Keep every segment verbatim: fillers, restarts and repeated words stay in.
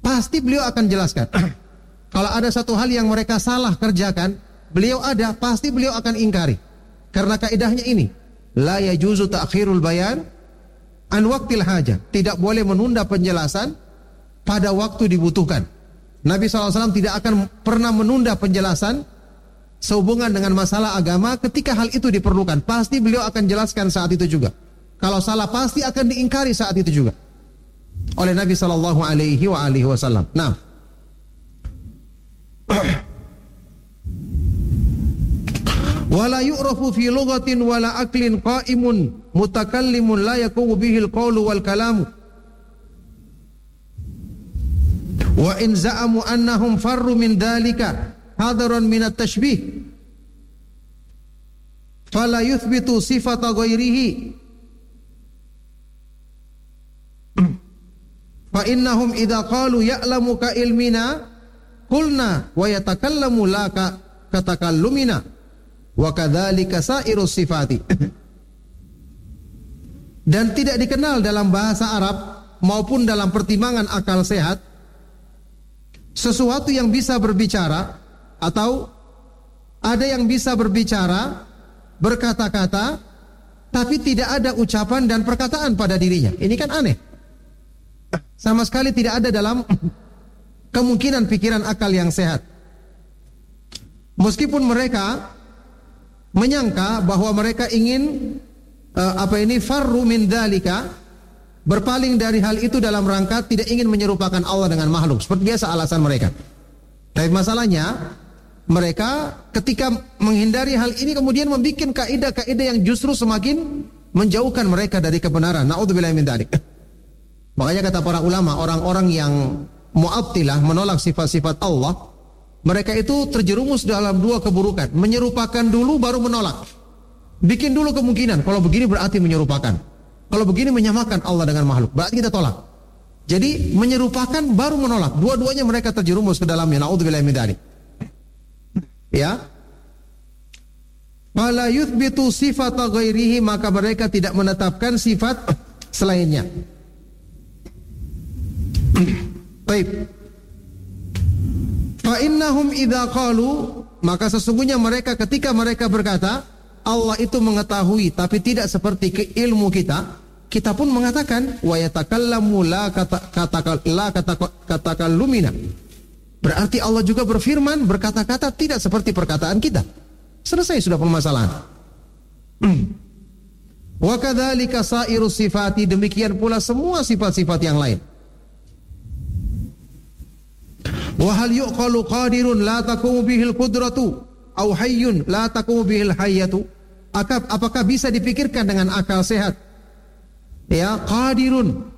pasti beliau akan jelaskan. Kalau ada satu hal yang mereka salah kerjakan, beliau ada, pasti beliau akan ingkari. Karena kaidahnya ini, la yajuzu ta'khirul bayan an waqtil hajah. Tidak boleh menunda penjelasan pada waktu dibutuhkan. Nabi shallallahu alaihi wasallam tidak akan pernah menunda penjelasan sehubungan dengan masalah agama ketika hal itu diperlukan. Pasti beliau akan jelaskan saat itu juga. Kalau salah pasti akan diingkari saat itu juga oleh Nabi shallallahu alaihi wasallam. Nah, wala yu'rafu fi lughatin wala aklin qa'imun mutakallimun la yaqumu bihi al-qawlu wal kalamu wa in za'amu annahum farru min dhalika hadaran min at-tashbih fala yuthbitu sifata ghairihi fa innahum idza qalu ya'lamu ka ilmina qulna wa yatakallamu la ka katakallumina wa kadzalika sairus sifati. Dan tidak dikenal dalam bahasa Arab maupun dalam pertimbangan akal sehat sesuatu yang bisa berbicara atau ada yang bisa berbicara, berkata-kata, tapi tidak ada ucapan dan perkataan pada dirinya. Ini kan aneh. Sama sekali tidak ada dalam kemungkinan pikiran akal yang sehat. Meskipun mereka menyangka bahwa mereka ingin uh, apa ini farru min dzalika, berpaling dari hal itu dalam rangka tidak ingin menyerupakan Allah dengan makhluk. Seperti biasa alasan mereka. Tapi masalahnya mereka ketika menghindari hal ini kemudian membuat kaidah-kaidah yang justru semakin menjauhkan mereka dari kebenaran. Na'udzubillahi min dzalik. Makanya kata para ulama, orang-orang yang Mu'attilah menolak sifat-sifat Allah, mereka itu terjerumus dalam dua keburukan. Menyerupakan dulu baru menolak. Bikin dulu kemungkinan, kalau begini berarti menyerupakan. Kalau begini menyamakan Allah dengan makhluk, berarti kita tolak. Jadi menyerupakan baru menolak. Dua-duanya mereka terjerumus ke dalamnya. Na'udzubillahi min dzalik. Ya. Fala yuthbitu sifata ghairihi, maka mereka tidak menetapkan sifat selainnya. Baik. Fa innahum idza qalu, maka sesungguhnya mereka ketika mereka berkata Allah itu mengetahui tapi tidak seperti ke ilmu kita, kita pun mengatakan wa yatakallamu la kata kata la kata katakallumina. Berarti Allah juga berfirman, berkata-kata tidak seperti perkataan kita. Selesai sudah permasalahan. Wa kadzalika sairus sifati, demikian pula semua sifat-sifat yang lain. Wa hal yuqalu qadirun la taqumu bihil qudratu aw hayyun la taqumu bihil hayyatu. Apakah bisa dipikirkan dengan akal sehat? Ya, qadirun.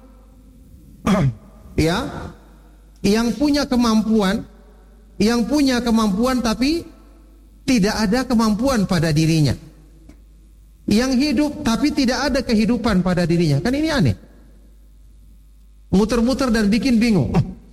Ya, yang punya kemampuan, yang punya kemampuan tapi tidak ada kemampuan pada dirinya. Yang hidup tapi tidak ada kehidupan pada dirinya. Kan ini aneh. Muter-muter dan bikin bingung.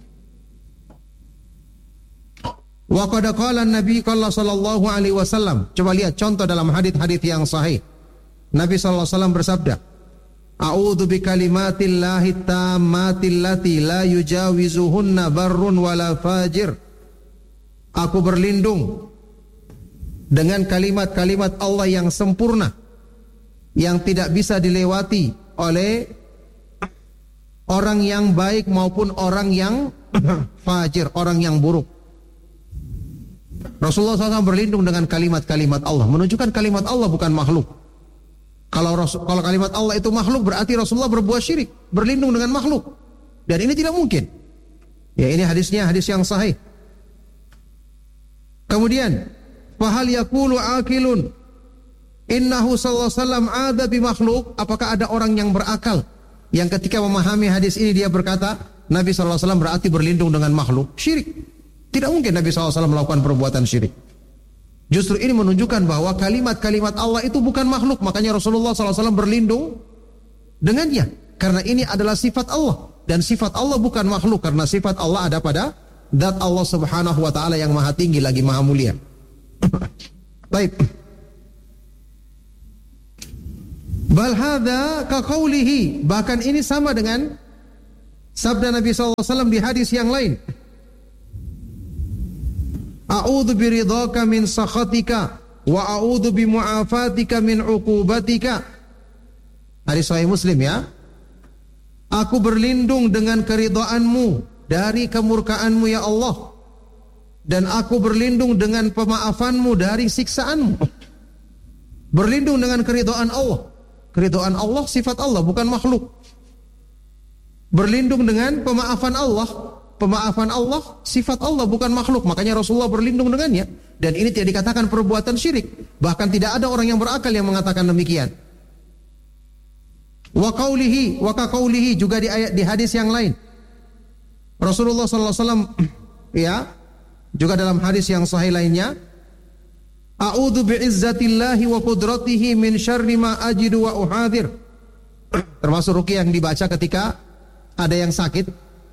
Wa qad qala Nabi sallallahu alaihi wasallam. Coba lihat contoh dalam hadis-hadis yang sahih. Nabi sallallahu alaihi wasallam bersabda, "A'udzu bi kalimatillahi tammati allati la yujawizuhunna barrun wala fajir." Aku berlindung dengan kalimat-kalimat Allah yang sempurna, yang tidak bisa dilewati oleh orang yang baik maupun orang yang fajir, orang yang buruk. Rasulullah shallallahu alaihi wasallam berlindung dengan kalimat-kalimat Allah, menunjukkan kalimat Allah bukan makhluk. Kalau Rasul, kalau kalimat Allah itu makhluk, berarti Rasulullah berbuat syirik, berlindung dengan makhluk. Dan ini tidak mungkin. Ya, ini hadisnya hadis yang sahih. Kemudian, fahal yaqulu aqilun innahu sallallahu alaihi wasallam ada bi makhluk? Apakah ada orang yang berakal yang ketika memahami hadis ini dia berkata Nabi sallallahu alaihi wasallam berarti berlindung dengan makhluk? Syirik. Tidak mungkin Nabi sallallahu alaihi wasallam melakukan perbuatan syirik. Justru ini menunjukkan bahwa kalimat-kalimat Allah itu bukan makhluk. Makanya Rasulullah sallallahu alaihi wasallam berlindung dengannya. Karena ini adalah sifat Allah. Dan sifat Allah bukan makhluk. Karena sifat Allah ada pada zat Allah subhanahu wa ta'ala yang maha tinggi lagi maha mulia. Baik. Bal hadza ka qaulihi, bahkan ini sama dengan Sabda Nabi sallallahu alaihi wasallam di hadis yang lain, a'udzu biridhaka min sakhatika wa a'udzu bimu'afatika min 'uqubatika. Hadis sahih Muslim ya. Aku berlindung dengan keridhaanmu dari kemurkaanmu ya Allah, dan aku berlindung dengan pemaafanmu dari siksaanmu. Berlindung dengan keridhaan Allah. Keridhaan Allah sifat Allah, bukan makhluk. Berlindung dengan pemaafan Allah. Pemaafan Allah sifat Allah, bukan makhluk. Makanya Rasulullah berlindung dengannya. Dan ini tidak dikatakan perbuatan syirik. Bahkan tidak ada orang yang berakal yang mengatakan demikian. Wa qaulihi wa ka qaulihi, juga di ayat di hadis yang lain. Rasulullah sallallahu alaihi wasallam ya, juga dalam hadis yang sahih lainnya, a'udzu bi'izzatillahi wa qudratihi min syarri ma ajidu wa uhadir. Termasuk ruqyah yang dibaca ketika ada yang sakit.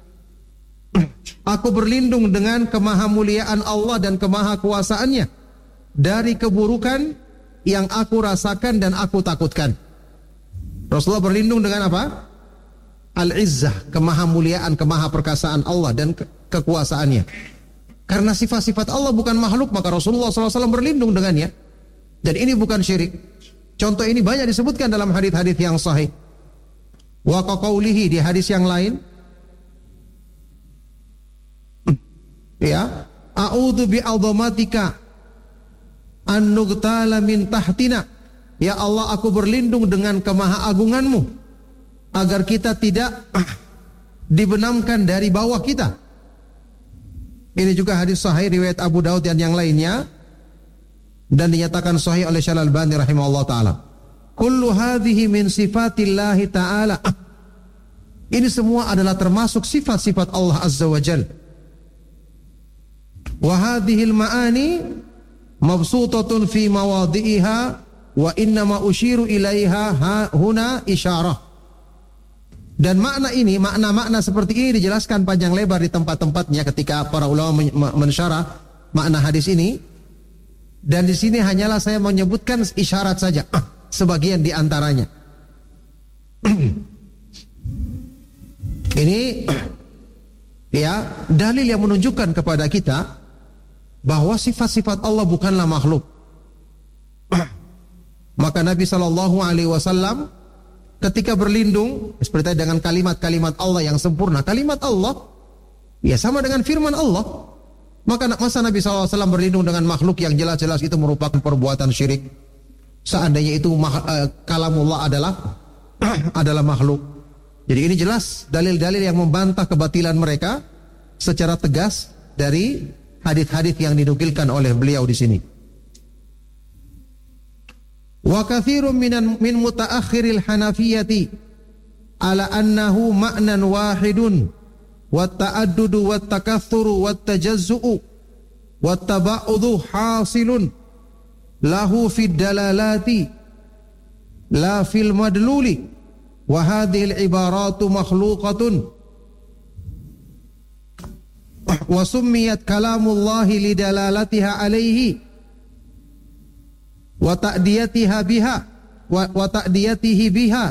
Aku berlindung dengan kemahamuliaan Allah dan kemahakuasaannya dari keburukan yang aku rasakan dan aku takutkan. Rasulullah berlindung dengan apa? Al-izzah, kemahamuliaan, kemahaperkasaan Allah dan ke kekuasaannya. Karena sifat-sifat Allah bukan makhluk, maka Rasulullah sallallahu alaihi wasallam berlindung dengannya. Dan ini bukan syirik. Contoh ini banyak disebutkan dalam hadis-hadis yang sahih. Wa qaulihi, di hadis yang lain, ya, a'udzu bi'azamatika an nughtala min tahtina. Ya Allah, aku berlindung dengan kemahaagunganmu agar kita tidak dibenamkan dari bawah kita. Ini juga hadis sahih riwayat Abu Daud dan yang lainnya, dan dinyatakan sahih oleh Syekh Al-Albani rahimahullah taala. Kullu hadhihi min sifatillahi ta'ala. Ini semua adalah termasuk sifat-sifat Allah Azza wa Jalla. Wa hadhil ma'ani mabsutatun fi mawadhi'iha wa innama usyiru ilaiha huna isyarah. Dan makna ini, makna-makna seperti ini dijelaskan panjang lebar di tempat-tempatnya ketika para ulama mensyarah makna hadis ini. Dan di sini hanyalah saya menyebutkan isyarat saja, sebagian di antaranya. Ini ya dalil yang menunjukkan kepada kita bahwa sifat-sifat Allah bukanlah makhluk. Maka Nabi Shallallahu Alaihi Wasallam ketika berlindung seperti dengan kalimat-kalimat Allah yang sempurna, kalimat Allah ya sama dengan firman Allah. Maka masa Nabi Shallallahu Alaihi Wasallam berlindung dengan makhluk yang jelas-jelas itu merupakan perbuatan syirik? Seandainya itu uh, kalamullah adalah adalah makhluk. Jadi ini jelas dalil-dalil yang membantah kebatilan mereka secara tegas dari hadis-hadis yang dinukilkan oleh beliau di sini. Wa katsirun minan min mutaakhiril hanafiyati ala annahu ma'nan wahidun wa ta'addudu wa takatsuru wa tajazzu'u wa taba'udhu hasilun lahu fid dalalati la fil madluli wa hadhil ibaratu makhluqatun wa summiyat kalamullahi lidalalatiha alaihi wa ta'diyatiha biha wa, wa ta'diyatihi biha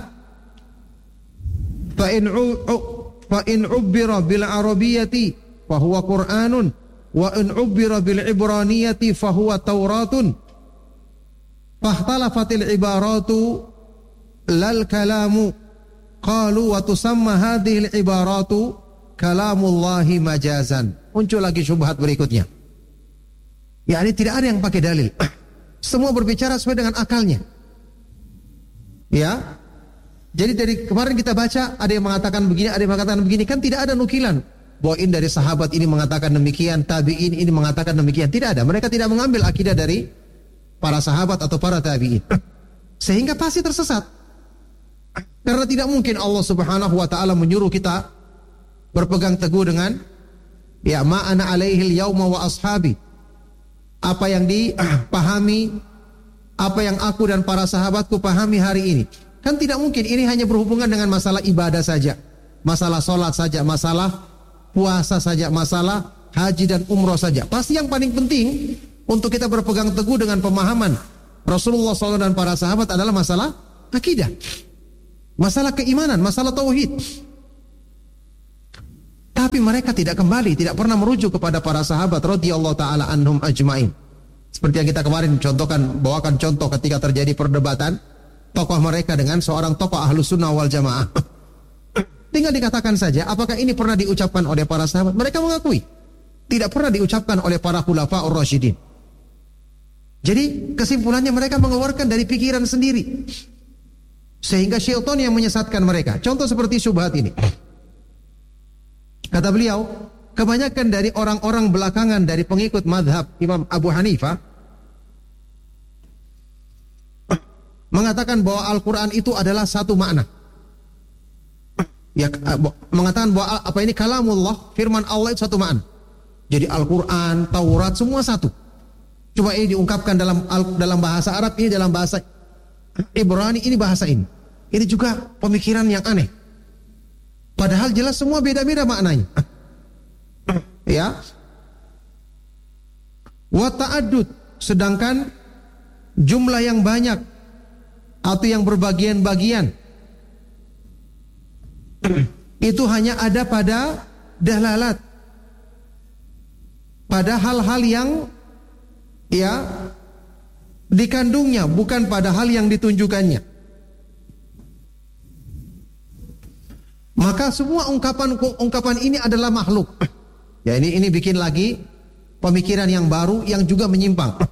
fa in fa in ubbira bil arabiyyati fa huwa qur'anun wa in ubbira bil ibraniyati fa huwa tauratun fahtalafatil ibaratu lal kalamu qalu wa tusamma hadhil ibaratu kalamullahi majazan. Muncul lagi syubhat berikutnya. Ya, ini tidak ada yang pakai dalil. Semua berbicara sesuai dengan akalnya. Ya. Jadi dari kemarin kita baca ada yang mengatakan begini, ada yang mengatakan begini, kan tidak ada nukilan bahwa ini dari sahabat ini mengatakan demikian, tabi'in ini mengatakan demikian. Tidak ada. Mereka tidak mengambil akidah dari para sahabat atau para tabi'in. Sehingga pasti tersesat. Karena tidak mungkin Allah Subhanahu wa taala menyuruh kita berpegang teguh dengan ya ma'ana alaihil yauma wa ashabi. Apa yang dipahami, apa yang aku dan para sahabatku pahami hari ini. Kan tidak mungkin ini hanya berhubungan dengan masalah ibadah saja, masalah sholat saja, masalah puasa saja, masalah haji dan umroh saja. Pasti yang paling penting untuk kita berpegang teguh dengan pemahaman Rasulullah shallallahu alaihi wasallam dan para sahabat adalah masalah akidah, masalah keimanan, masalah tauhid. Tapi mereka tidak kembali, tidak pernah merujuk kepada para sahabat radhiyallahu taala anhum ajmain. Seperti yang kita kemarin contohkan, bawakan contoh ketika terjadi perdebatan tokoh mereka dengan seorang tokoh Ahlus Sunnah wal Jamaah. Tinggal dikatakan saja, apakah ini pernah diucapkan oleh para sahabat? Mereka mengakui tidak pernah diucapkan oleh para khulafaur rasyidin. Jadi kesimpulannya mereka mengeluarkan dari pikiran sendiri, sehingga syaitan yang menyesatkan mereka. Contoh seperti syubhat ini. Kata beliau, kebanyakan dari orang-orang belakangan dari pengikut madhab Imam Abu Hanifah mengatakan bahwa Al-Quran itu adalah satu makna. Ya, mengatakan bahwa apa ini kalamullah, firman Allah itu satu makna. Jadi Al-Quran, Taurat, semua satu. Coba ini diungkapkan dalam dalam bahasa Arab, ini dalam bahasa Ibrani, ini bahasa ini. Ini juga pemikiran yang aneh. Padahal jelas semua beda-beda maknanya. Ya. Wa ta'addud, sedangkan jumlah yang banyak atau yang berbagian-bagian itu hanya ada pada dalalat, pada hal-hal yang ya dikandungnya, bukan pada hal yang ditunjukkannya. Maka semua ungkapan-ungkapan ini adalah makhluk. Ya, ini ini bikin lagi pemikiran yang baru yang juga menyimpang.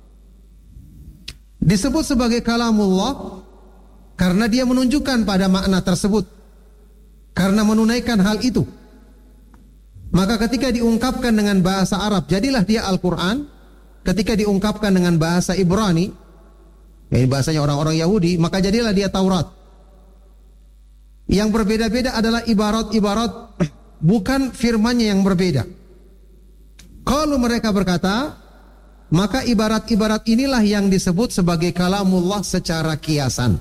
Disebut sebagai kalamullah karena dia menunjukkan pada makna tersebut, karena menunaikan hal itu. Maka ketika diungkapkan dengan bahasa Arab, jadilah dia Al-Quran. Ketika diungkapkan dengan bahasa Ibrani, ini bahasanya orang-orang Yahudi, maka jadilah dia Taurat. Yang berbeda-beda adalah ibarat-ibarat, bukan firmannya yang berbeda. Kalau mereka berkata, maka ibarat-ibarat inilah yang disebut sebagai kalamullah secara kiasan.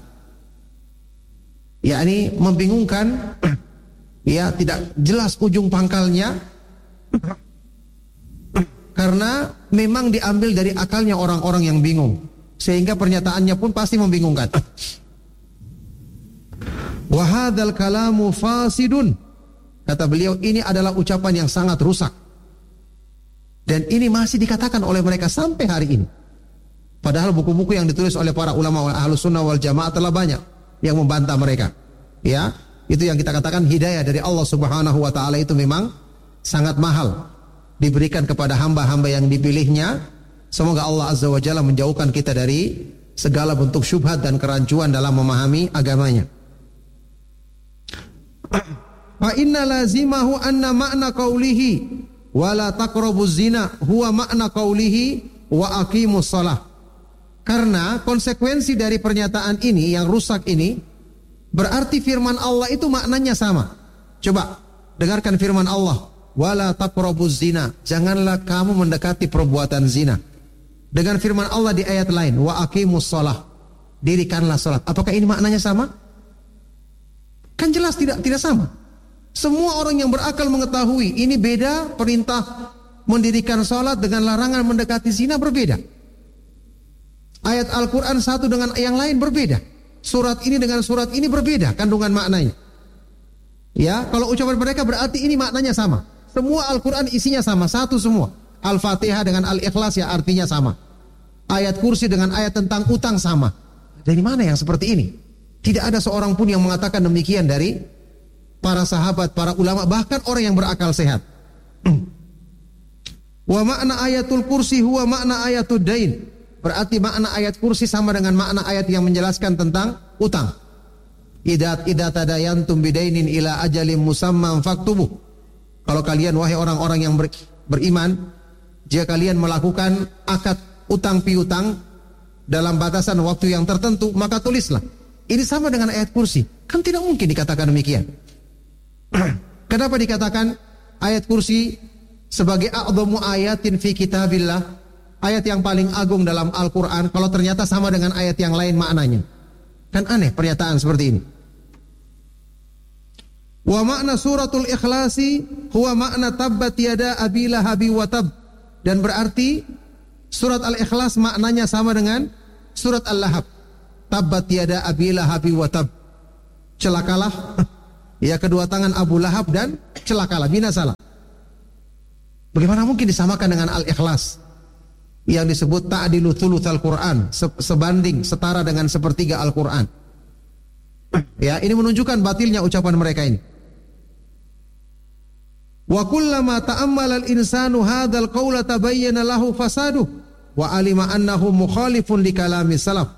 yakni membingungkan, ya tidak jelas ujung pangkalnya, karena memang diambil dari akalnya orang-orang yang bingung, sehingga pernyataannya pun pasti membingungkan. Wa hadzal kalamu fasidun, kata beliau, ini adalah ucapan yang sangat rusak, dan ini masih dikatakan oleh mereka sampai hari ini. Padahal buku-buku yang ditulis oleh para ulama Ahlus Sunnah wal Jamaah telah banyak yang membantah mereka. Ya, itu yang kita katakan hidayah dari Allah Subhanahu wa taala itu memang sangat mahal diberikan kepada hamba-hamba yang dipilihnya. Semoga Allah Azza wa Jalla menjauhkan kita dari segala bentuk syubhat dan kerancuan dalam memahami agamanya. Fa inna lazimahu anna ma'na qawlihi wa la taqrabuz zina huwa ma'na qawlihi wa aqimus shalah. Karena konsekuensi dari pernyataan ini yang rusak ini, berarti firman Allah itu maknanya sama. Coba dengarkan firman Allah, wala taqrabuz zina, janganlah kamu mendekati perbuatan zina. Dengan firman Allah di ayat lain, wa aqimus shalah, dirikanlah salat. Apakah ini maknanya sama? Kan jelas tidak tidak sama. Semua orang yang berakal mengetahui ini beda. Perintah mendirikan salat dengan larangan mendekati zina berbeda. Ayat Al-Quran satu dengan yang lain berbeda. Surat ini dengan surat ini berbeda kandungan maknanya. Ya, kalau ucapan mereka berarti ini maknanya sama. Semua Al-Quran isinya sama, satu semua. Al-Fatihah dengan Al-Ikhlas ya artinya sama. Ayat kursi dengan ayat tentang utang sama. Dari mana yang seperti ini? Tidak ada seorang pun yang mengatakan demikian dari para sahabat, para ulama, bahkan orang yang berakal sehat. Wa makna ayatul kursi huwa makna ayatud dain. Berarti makna ayat kursi sama dengan makna ayat yang menjelaskan tentang utang. Idza idza tadayantum bidainin ila ajalin musamman faktubuh. Kalau kalian wahai orang-orang yang ber, beriman, jika kalian melakukan akad utang piutang dalam batasan waktu yang tertentu, maka tulislah. Ini sama dengan ayat kursi. Kan tidak mungkin dikatakan demikian. Kenapa dikatakan ayat kursi sebagai a'dhamu ayatin fi kitabillah? Ayat yang paling agung dalam Al-Quran, kalau ternyata sama dengan ayat yang lain maknanya. Kan aneh pernyataan seperti ini. Wa makna suratul ikhlasi huwa makna tabbat yada abi lahabi wa tab. Dan berarti surat Al-Ikhlas maknanya sama dengan surat Al-Lahab. Tabbat yada abi lahabi wa tab. Celakalah Ya, kedua tangan Abu Lahab dan celakalah, binasalah. Bagaimana mungkin disamakan dengan Al-Ikhlas yang disebut ta'dilu thulutsal Quran, sebanding, setara dengan sepertiga Al-Quran. Ya, ini menunjukkan batilnya ucapan mereka ini. Wa kullama ta'ammala al-insanu hadzal qawla tabayyana lahu fasaduh wa alima annahu mukhalifun li kalami salaf.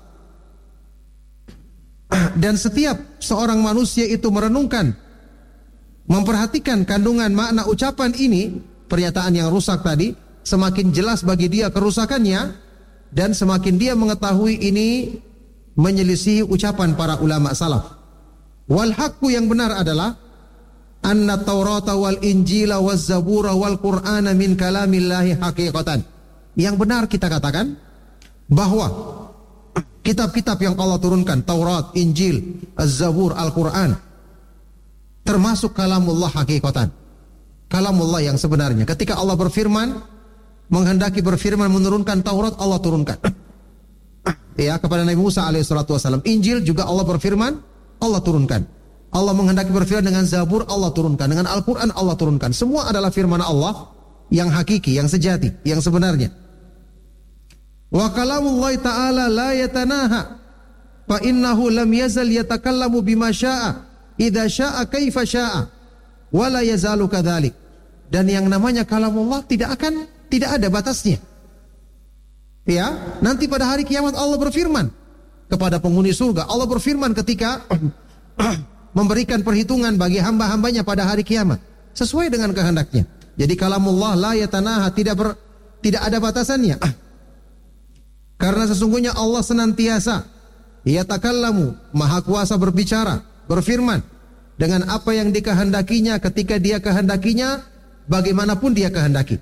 Dan setiap seorang manusia itu merenungkan, memperhatikan kandungan makna ucapan ini, pernyataan yang rusak tadi, semakin jelas bagi dia kerusakannya, dan semakin dia mengetahui ini menyelisihi ucapan para ulama salaf. Wal haqqu, yang benar adalah anna Taurata wal Injila waz Zabura wal Qur'ana min kalamillahi haqiqatan. Yang benar kita katakan bahwa kitab-kitab yang Allah turunkan, Taurat, Injil, Az-Zabur, Al-Quran, termasuk kalamullah haqiqatan, kalamullah yang sebenarnya. Ketika Allah berfirman, menghendaki berfirman menurunkan Taurat, Allah turunkan ya kepada Nabi Musa alaihissalatu wassalam. Injil juga Allah berfirman, Allah turunkan. Allah menghendaki berfirman dengan Zabur, Allah turunkan. Dengan Al-Quran, Allah turunkan. Semua adalah firman Allah yang hakiki, yang sejati, yang sebenarnya. Wa kalamullah ta'ala la yatanaha fa innahu lam yazal yatakallamu bima sya'a idza sya'a kaifa sya'a wa la yazalu kadzalik. Dan yang namanya kalamullah tidak akan, tidak ada batasnya. Ya, nanti pada hari kiamat Allah berfirman kepada penghuni surga. Allah berfirman ketika memberikan perhitungan bagi hamba-hambanya pada hari kiamat sesuai dengan kehendaknya. Jadi kalamullah la yatanaha, tidak ber, tidak ada batasannya. Karena sesungguhnya Allah senantiasa yatakallamu, maha kuasa berbicara, berfirman dengan apa yang dikehendakinya ketika dia kehendakinya, bagaimanapun dia kehendaki.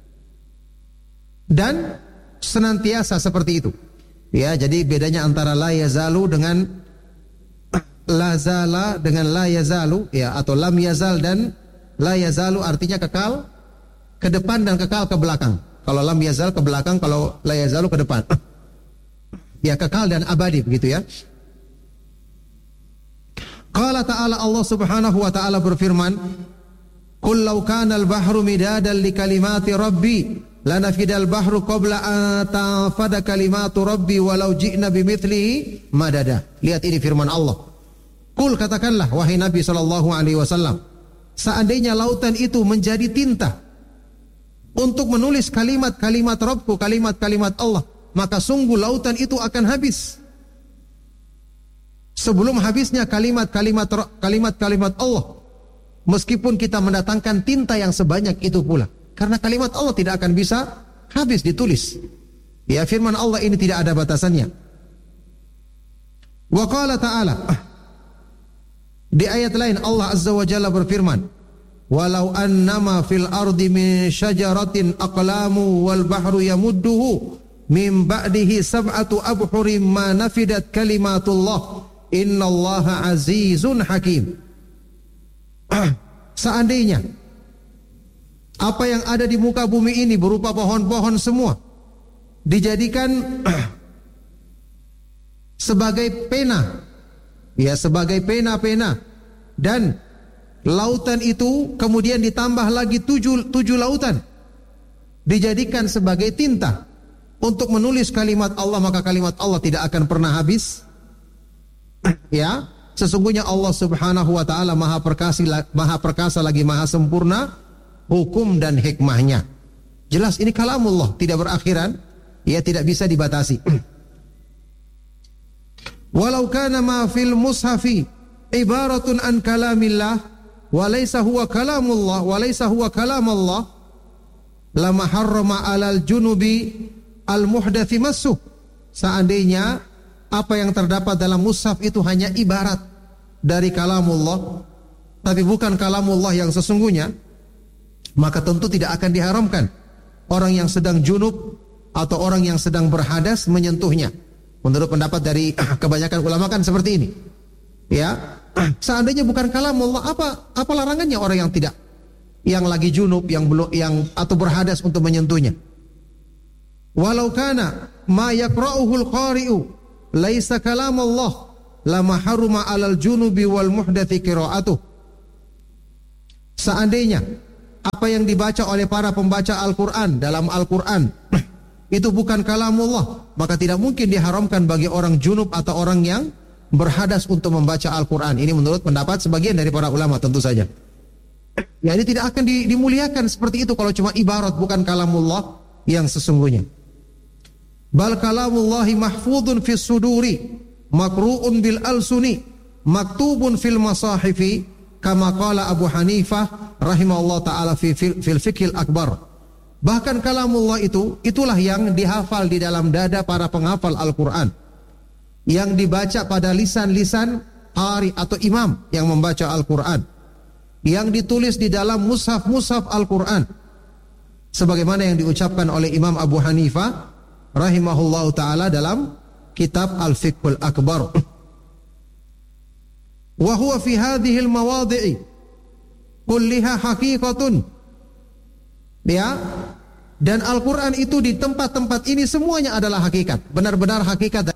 Dan senantiasa seperti itu. Ya, jadi bedanya antara la yazalu dengan la zala dengan la yazalu, ya, atau lam yazal dan la yazalu artinya kekal ke depan dan kekal ke belakang. Kalau lam yazal ke belakang, kalau la yazalu ke depan. Ya, kekal dan abadi begitu ya. Qala ta'ala, Allah Subhanahu wa ta'ala berfirman, "Qul law kana al-bahru midadan li kalimati rabbi lanafidal bahru qabla an tanfada kalimatu rabbi walau ji'na bimithlihi madada." Lihat ini firman Allah. Qul, katakanlah wahai Nabi sallallahu alaihi wasallam, seandainya lautan itu menjadi tinta untuk menulis kalimat-kalimat Rabbku, kalimat-kalimat Allah, maka sungguh lautan itu akan habis sebelum habisnya kalimat-kalimat kalimat-kalimat Allah, meskipun kita mendatangkan tinta yang sebanyak itu pula, karena kalimat Allah tidak akan bisa habis ditulis. Ya, firman Allah ini tidak ada batasannya. Wa qala ta'ala, di ayat lain Allah Azza wa Jalla berfirman, "Walau annama fil ardi min syajaratin aqlamu wal bahru yamudduhu min ba'dihi sab'atu abhurim ma nafidat kalimatullah innallaha azizun hakim." Seandainya apa yang ada di muka bumi ini berupa pohon-pohon semua dijadikan sebagai pena, ya, sebagai pena-pena, dan lautan itu kemudian ditambah lagi tujuh, tujuh lautan dijadikan sebagai tinta untuk menulis kalimat Allah, maka kalimat Allah tidak akan pernah habis. Ya, sesungguhnya Allah Subhanahu wa ta'ala maha perkasa, maha perkasa lagi maha sempurna hukum dan hikmahnya. Jelas ini kalamullah, tidak berakhiran, ya, tidak bisa dibatasi. Walau kana ma fil mushafi ibaratun an kalamillah wa laysa huwa kalamullah wa laysa huwa kalamullah lama harrama alal junubi al muhdathi massuh. Seandainya apa yang terdapat dalam mushaf itu hanya ibarat dari kalamullah, tapi bukan kalamullah yang sesungguhnya, maka tentu tidak akan diharamkan orang yang sedang junub atau orang yang sedang berhadas menyentuhnya. Menurut pendapat dari kebanyakan ulama kan seperti ini. Ya, seandainya bukan kalamullah, apa apa larangannya orang yang tidak, yang lagi junub, yang belum, yang atau berhadas untuk menyentuhnya? Walau kana ma yaqra'uhul qari'u laisa kalamullah lama haruma 'alal junubi wal muhdathi qira'atuh. seandainya apa yang dibaca oleh para pembaca Al-Quran dalam Al-Quran itu bukan kalamullah, maka tidak mungkin diharamkan bagi orang junub atau orang yang berhadas untuk membaca Al-Quran. Ini menurut pendapat sebagian dari para ulama tentu saja. Ya, ini tidak akan dimuliakan seperti itu kalau cuma ibarat, bukan kalamullah yang sesungguhnya. Bal kalamullahi mahfudun fis suduri makru'un bil alsuni maktubun fil masahifi kama qala Abu Hanifah rahimahullah ta'ala fi fil fiqhil akbar. Bahkan kalamullah itu itulah yang dihafal di dalam dada para penghafal Al-Quran, yang dibaca pada lisan-lisan qari atau imam yang membaca Al-Quran, yang ditulis di dalam mushaf-mushaf Al-Quran, sebagaimana yang diucapkan oleh Imam Abu Hanifah rahimahullah ta'ala dalam kitab Al-Fiqhul Akbar. Wa huwa fi hadhil mawadhi'i kulliha haqiqatun. Ya, dan Al-Quran itu di tempat-tempat ini semuanya adalah hakikat, benar-benar hakikat.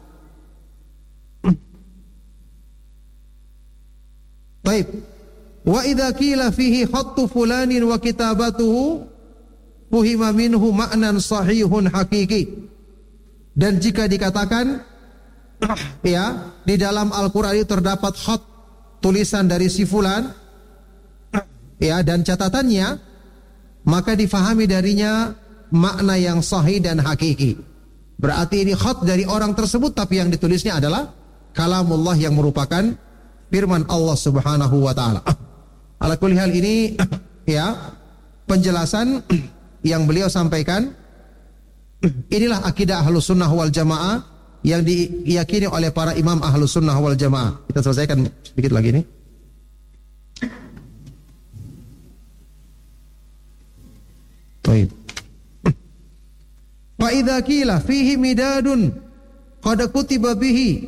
Baik. Wa idza qila fihi khattu fulanin wa kitabatuhu fuhima minhu ma'nan sahihun hakiki. Dan jika dikatakan ya, di dalam Al-Quran itu terdapat khat, tulisan dari si fulan, ya, dan catatannya, maka difahami darinya makna yang sahih dan hakiki. Berarti ini khat dari orang tersebut, tapi yang ditulisnya adalah kalamullah yang merupakan firman Allah Subhanahu wa taala. Ala kulli hal ini ya, penjelasan yang beliau sampaikan, inilah akidah Ahlus Sunnah wal Jamaah yang diyakini oleh para imam Ahlus Sunnah wal Jamaah. Kita selesaikan sedikit lagi ini. Baik. Fa idza qila fihi midadun qad kutiba bihi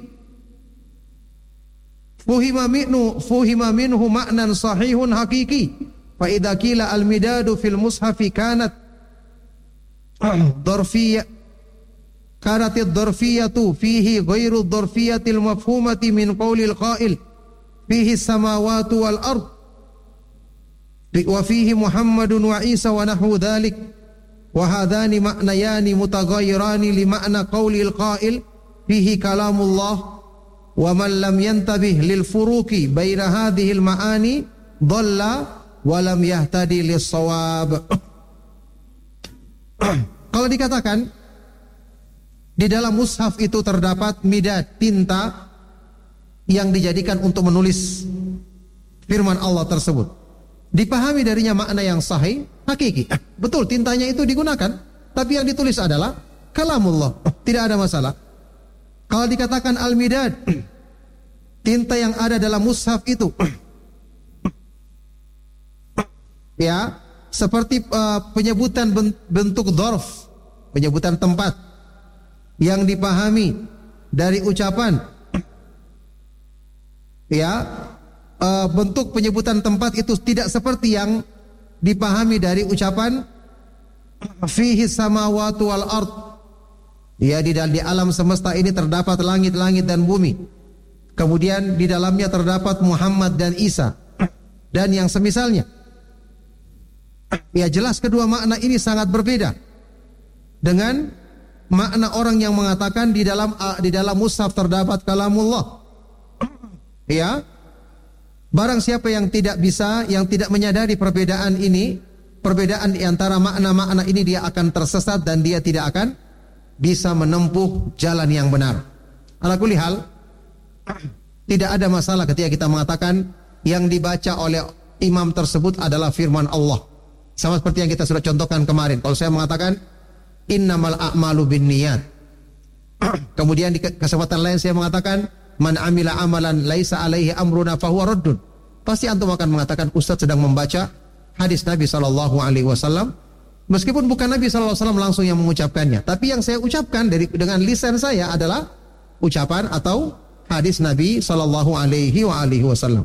fuhima minhu fuhima minhu ma'nan sahihun hakiki. Fa idza qila al midadu fil mushafi kanat Dorfiyah Kanatid dorfiyatu fihi ghairu dorfiyatil mafhumati min qawlil qail fihi samawatu wal ard wa fihi Muhammadun wa Isa wa nahu dhalik wa hadhani ma'nayani mutaghayyirani li ma'na qawlil qail fihi kalamullah wa man lam yantabih lil furuqi baina hadhihi al ma'ani dhalla wa lam yahtadi lis shawab. Kalau dikatakan di dalam mushaf itu terdapat midad, tinta yang dijadikan untuk menulis firman Allah tersebut, dipahami darinya makna yang sahih, hakiki. Betul, tintanya itu digunakan, tapi yang ditulis adalah kalamullah, tidak ada masalah. Kalau dikatakan al-midad, tinta yang ada dalam mushaf itu, ya, seperti uh, penyebutan bentuk dzarf, penyebutan tempat yang dipahami dari ucapan, ya, uh, bentuk penyebutan tempat itu tidak seperti yang dipahami dari ucapan fihi samawati wal ard, ya, di dalam di alam semesta ini terdapat langit-langit dan bumi, kemudian di dalamnya terdapat Muhammad dan Isa dan yang semisalnya. Ya, jelas kedua makna ini sangat berbeda dengan makna orang yang mengatakan di dalam di dalam mushaf terdapat kalamullah. Ya, barang siapa yang tidak bisa, yang tidak menyadari perbedaan ini, perbedaan di antara makna-makna ini, dia akan tersesat dan dia tidak akan bisa menempuh jalan yang benar. Ala kulli hal, tidak ada masalah ketika kita mengatakan yang dibaca oleh imam tersebut adalah firman Allah. Sama seperti yang kita sudah contohkan kemarin. Kalau saya mengatakan innamal a'malu binniyat, kemudian di kesempatan lain saya mengatakan man amila amalan laisa alaihi amruna fahuwa raddun, pasti antum akan mengatakan ustaz sedang membaca hadis Nabi sallallahu alaihi wasallam, meskipun bukan Nabi sallallahu alaihi wasallam langsung yang mengucapkannya, tapi yang saya ucapkan dari dengan lisan saya adalah ucapan atau hadis Nabi sallallahu alaihi wa alihi wasallam.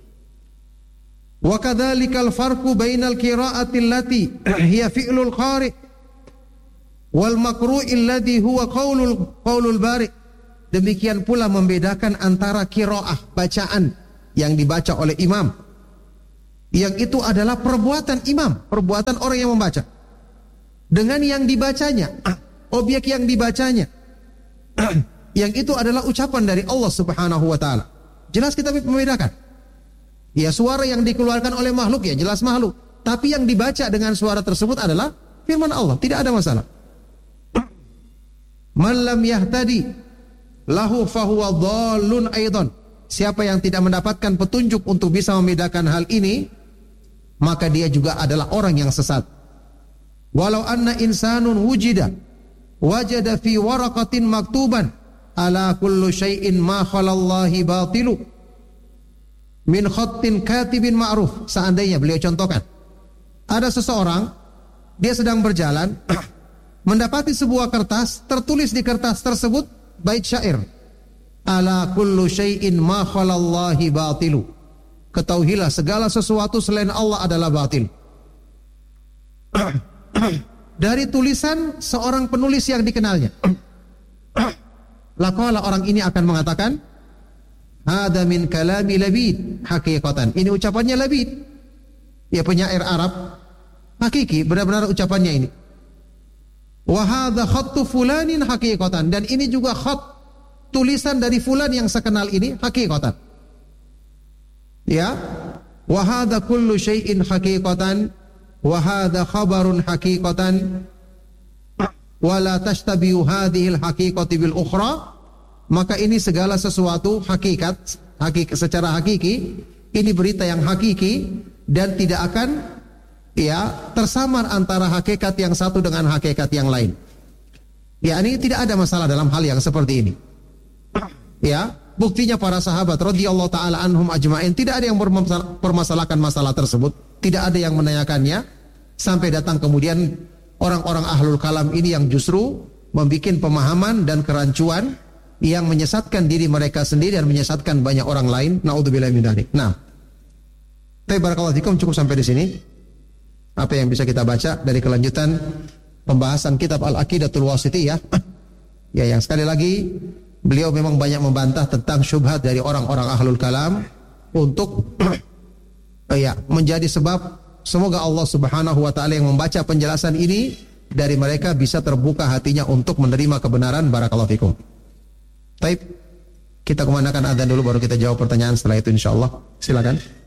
Wa kadzalikal farqu bainal qira'ati allati hiya fi'lul qari' wal makru'i alladhi huwa qaulul qaulul bari'. Demikian pula membedakan antara qiraah, bacaan yang dibaca oleh imam, Yang itu adalah perbuatan imam, perbuatan orang yang membaca. Dengan yang dibacanya, objek yang dibacanya. Yang itu adalah ucapan dari Allah Subhanahu wa taala. Jelas kita membedakan. Ya, suara yang dikeluarkan oleh makhluk ya jelas makhluk. Tapi yang dibaca dengan suara tersebut adalah firman Allah, tidak ada masalah. Man lam yahtadi lahu fahuwa dhallun aidan. Siapa yang tidak mendapatkan petunjuk untuk bisa membedakan hal ini, maka dia juga adalah orang yang sesat. Walau anna insanun wujida wajada fi waraqatin maktuban ala kullu syai'in ma khalallahi batilu min khattin katibin ma'ruf. Seandainya beliau contohkan, ada seseorang, dia sedang berjalan, mendapati sebuah kertas, tertulis di kertas tersebut bait syair. Ala kullu syai'in ma khalallahi batilu. Ketahuilah segala sesuatu selain Allah adalah batil. Dari tulisan seorang penulis yang dikenalnya. Laqala, orang ini akan mengatakan, hada min kalami Labid haqiqatan. Ini ucapannya Labid. Ya, penyair Arab hakiki, benar-benar ucapannya ini. Wa hadza khattu fulanin haqiqatan, dan ini juga khat, tulisan dari fulan yang sekenal ini haqiqatan. Ya, wa hadza kullu syai'in haqiqatan wa hadza khabarun haqiqatan wa la tashtabihu hadhihi al-haqiqati bil ukhra. Maka ini segala sesuatu hakikat, hakiki, secara hakiki, ini berita yang hakiki dan tidak akan ya tersamar antara hakikat yang satu dengan hakikat yang lain. Ya, ini tidak ada masalah dalam hal yang seperti ini. Ya, buktinya para sahabat radhiyallahu taala anhum ajma'in tidak ada yang mempermasalahkan masalah tersebut, tidak ada yang menanyakannya, sampai datang kemudian orang-orang ahlul kalam ini yang justru membuat pemahaman dan kerancuan yang menyesatkan diri mereka sendiri dan menyesatkan banyak orang lain. Naudzubillah min dzalik. Nah, tapi barakallahu fikum, cukup sampai di sini. Apa yang bisa kita baca dari kelanjutan pembahasan kitab Al-Aqidatul Wasithiyah. Ya, yang sekali lagi beliau memang banyak membantah tentang syubhat dari orang-orang ahlul kalam untuk ya menjadi sebab semoga Allah Subhanahu wa taala yang membaca penjelasan ini dari mereka bisa terbuka hatinya untuk menerima kebenaran. Barakallahu fikum. Baik, kita kumandangkan adzan dulu baru kita jawab pertanyaan setelah itu insyaallah. Silakan.